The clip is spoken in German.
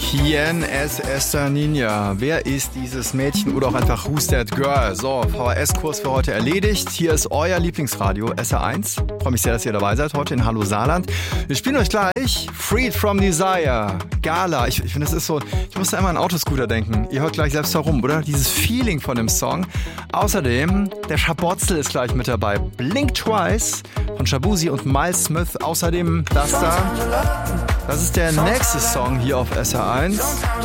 ¿Quién es esta niña? Wer ist dieses Mädchen oder auch einfach Who's that girl? So, VHS-Kurs für heute erledigt. Hier ist euer Lieblingsradio SR1. Freue mich sehr, dass ihr dabei seid heute in Hallo Saarland. Wir spielen euch gleich Freed from Desire, Gala. Ich finde, das ist so, ich musste einmal an Autoscooter denken. Ihr hört gleich selbst herum, oder? Dieses Feeling von dem Song. Außerdem, der Schabotzel ist gleich mit dabei. Blink Twice von Shabuzi und Miles Smith. Außerdem das da. Das ist der nächste Song hier auf SR1.